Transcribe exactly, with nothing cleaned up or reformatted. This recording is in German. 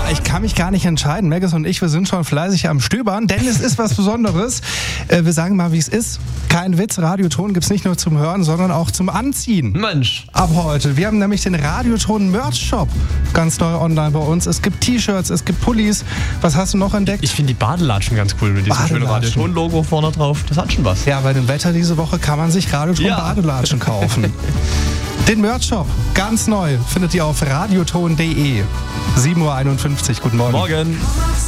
ich kann mich gar nicht entscheiden. Maggis und ich, wir sind schon fleißig am Stöbern, denn es ist was Besonderes. Äh, wir sagen mal, wie es ist. Kein Witz, Radioton gibt's nicht nur zum Hören, sondern auch zum Anziehen. Mensch. Ab heute. Wir haben nämlich den Radioton Merch Shop ganz neu online bei uns. Es gibt T-Shirts, es gibt Pullis. Was hast du noch entdeckt? Ich finde die Badelatschen ganz cool mit diesem schönen Radioton-Logo vorne drauf. Das hat schon was. Ja, bei dem Wetter diese Woche kann man sich Radioton ja. Badelatschen kaufen. Den Merch-Shop, ganz neu, findet ihr auf radioton punkt de. sieben Uhr einundfünfzig, guten Morgen. Morgen.